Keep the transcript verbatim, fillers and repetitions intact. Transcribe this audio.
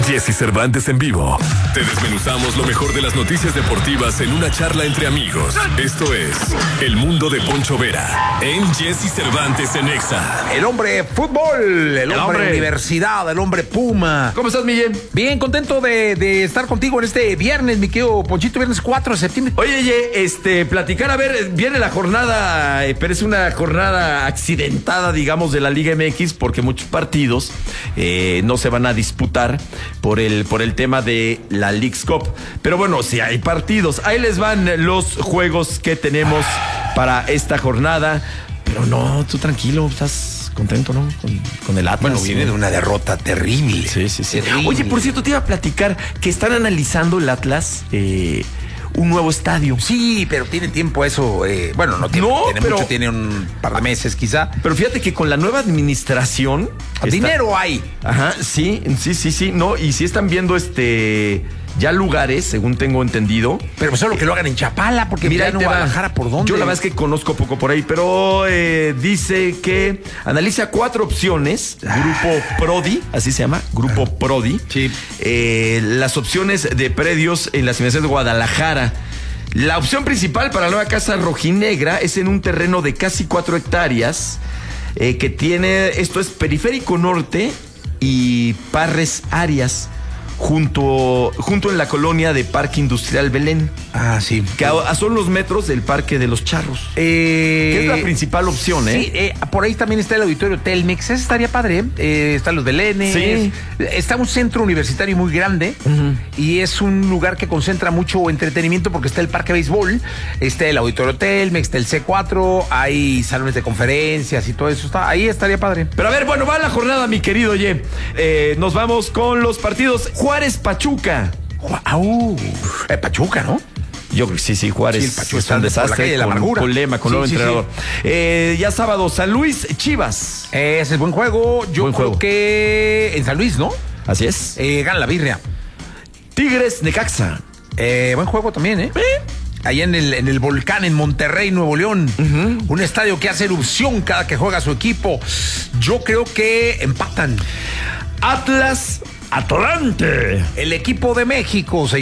Jesse Cervantes en vivo. Te desmenuzamos lo mejor de las noticias deportivas en una charla entre amigos. Esto es El Mundo de Poncho Vera en Jesse Cervantes en Exa. El hombre fútbol, el, el hombre, hombre universidad, el hombre Puma. ¿Cómo estás, Miguel? Bien, contento de, de estar contigo en este viernes, mi querido Ponchito, viernes cuatro de septiembre. Oye, oye, este, platicar, a ver, viene la jornada, eh, pero es una jornada accidentada, digamos, de la Liga M X, porque muchos partidos eh, no se van a disputar por el, por el tema de la Leagues Cup. Pero bueno, si hay partidos, ahí les van los juegos que tenemos para esta jornada. Pero no, tú tranquilo, estás contento, ¿no? Con, con el Atlas. Bueno, viene de una derrota terrible. Sí, sí, sí. Terrible. Oye, por cierto, te iba a platicar que están analizando el Atlas eh, un nuevo estadio. Sí, pero tiene tiempo eso. Eh, bueno, no tiene, no, tiene pero, mucho, tiene un par de meses quizá. Pero fíjate que con la nueva administración... Dinero está, hay. Ajá, sí, sí, sí, sí. No, y sí están viendo este... ya lugares, según tengo entendido. Pero solo eh, que lo hagan en Chapala, porque mira, no Guadalajara, ¿por dónde? Yo la verdad es que conozco poco por ahí, pero eh, dice que analiza cuatro opciones. Grupo Prodi, así se llama, Grupo Prodi. Sí. Eh, las opciones de predios en las universidades de Guadalajara. La opción principal para la nueva casa rojinegra es en un terreno de casi cuatro hectáreas, eh, que tiene, esto es Periférico Norte y Parres Arias. Junto, junto en la colonia de Parque Industrial Belén. Ah, sí. Que a, a son los metros del Parque de los Charros. Eh, que es la principal opción, sí, ¿eh? Sí, eh, por ahí también está el auditorio Telmex. Ese estaría padre. Eh, están los Belenes. Sí. Está un centro universitario muy grande. Uh-huh. Y es un lugar que concentra mucho entretenimiento porque está el Parque de Béisbol, está el auditorio Telmex, está el C cuatro, hay salones de conferencias y todo eso. Está, ahí estaría padre. Pero a ver, bueno, va la jornada, mi querido Ye. Eh, nos vamos con los partidos. Juárez Pachuca. Uh, eh, Pachuca, ¿no? Yo creo que sí, sí, Juárez sí, el Pachuca es un desastre de la con, con Lema, con sí, nuevo sí, entrenador. Sí. Eh, ya sábado, San Luis Chivas. Eh, ese es buen juego. Yo buen creo juego. que en San Luis, ¿no? Así es. Eh, gana la birria. Tigres Necaxa. Eh, buen juego también, ¿eh? ¿Eh? Allá en el, en el Volcán, en Monterrey, Nuevo León. Uh-huh. Un estadio que hace erupción cada que juega su equipo. Yo creo que empatan. Atlas Atlante. El equipo de México, señor.